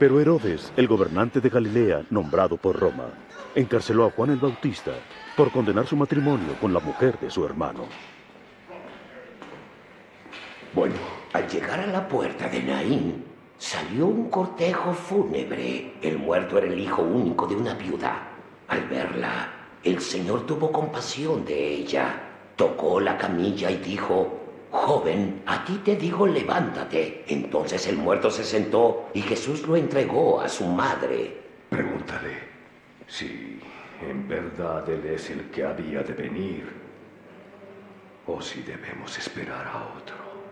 Pero Herodes, el gobernante de Galilea, nombrado por Roma, encarceló a Juan el Bautista por condenar su matrimonio con la mujer de su hermano. Bueno, al llegar a la puerta de Naín, salió un cortejo fúnebre. El muerto era el hijo único de una viuda. Al verla, el Señor tuvo compasión de ella. Tocó la camilla y dijo: joven, a ti te digo, levántate. Entonces el muerto se sentó y Jesús lo entregó a su madre. Pregúntale si en verdad Él es el que había de venir o si debemos esperar a otro.